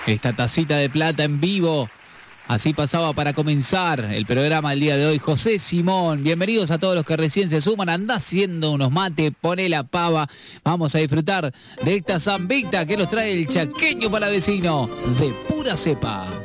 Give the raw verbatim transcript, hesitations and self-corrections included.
esta tacita de plata en vivo. Así pasaba para comenzar el programa el día de hoy. José Simón, bienvenidos a todos los que recién se suman. Andá haciendo unos mates, poné la pava. Vamos a disfrutar de esta zambita que nos trae el chaqueño palavecino de pura cepa.